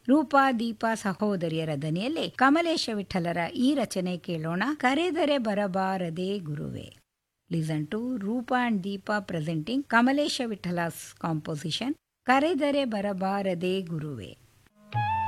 ರೂಪಾ ದೀಪಾ ಸಹೋದರಿಯರ ದನಿಯಲ್ಲಿ ಕಮಲೇಶ ವಿಠಲರ ಈ ರಚನೆ ಕೇಳೋಣ. ಕರೆದರೆ ಬರಬಾರದೆ ಗುರುವೆ. Listen to Roopa and Deepa presenting Kamalesh ವಿಠಲಾಸ್ composition ಕರೆದರೆ ಬರಬಾರದೆ ಗುರುವೆ.